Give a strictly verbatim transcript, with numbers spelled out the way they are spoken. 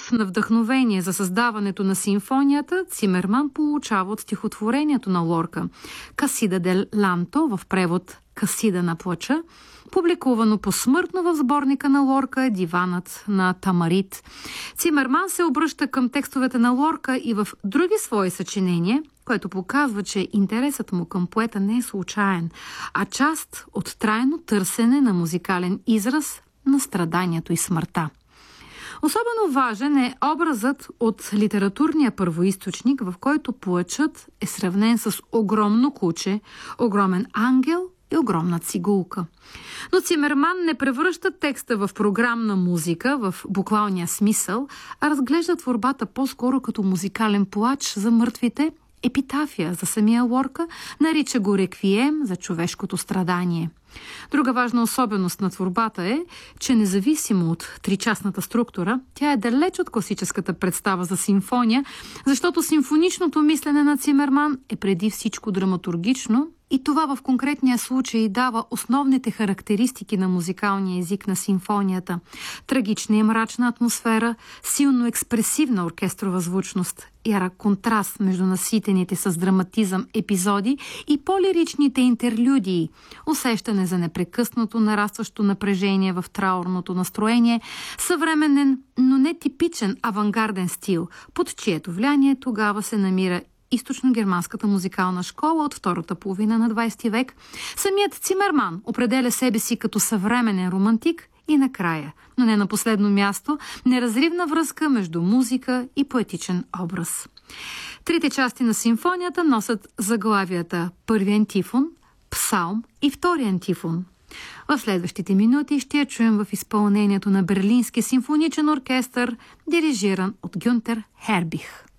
източникът на вдъхновение за създаването на симфонията Цимерман получава от стихотворението на Лорка «Касида дел Ланто», в превод «Касида на плача», публикувано посмъртно в сборника на Лорка «Диванът на Тамарит». Цимерман се обръща към текстовете на Лорка и в други свои съчинения, което показва, че интересът му към поета не е случайен, а част от трайно търсене на музикален израз на страданието и смъртта. Особено важен е образът от литературния първоизточник, в който плачът е сравнен с огромно куче, огромен ангел и огромна цигулка. Но Цимерман не превръща текста в програмна музика в буквалния смисъл, а разглежда творбата по-скоро като музикален плач за мъртвите, епитафия за самия Лорка, нарича го реквием за човешкото страдание. Друга важна особеност на творбата е, че независимо от тричастната структура, тя е далеч от класическата представа за симфония, защото симфоничното мислене на Цимерман е преди всичко драматургично и това в конкретния случай дава основните характеристики на музикалния език на симфонията. Трагична и мрачна атмосфера, силно експресивна оркестрова звучност, ярък контраст между наситените с драматизъм епизоди и по-лиричните интерлюдии, усещане за непрекъснато нарастващо напрежение в траурното настроение, съвременен, но не типичен авангарден стил, под чието влияние тогава се намира източно-германската музикална школа от втората половина на двадесети век. Самият Цимерман определя себе си като съвременен романтик и накрая, но не на последно място, неразривна връзка между музика и поетичен образ. Трите части на симфонията носят заглавията първи антифон, псалм и втори антифон. В следващите минути ще я чуем в изпълнението на Берлински симфоничен оркестър, дирижиран от Гюнтер Хербих.